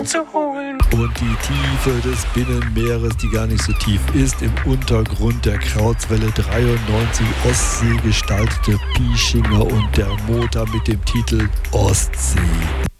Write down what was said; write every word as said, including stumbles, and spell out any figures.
zu holen. Und die Tiefe des Binnenmeeres, die gar nicht so tief ist, im Untergrund der Krautswelle dreiundneunzig Ostsee gestaltete Pieschinger und der Motor mit dem Titel Ostsee.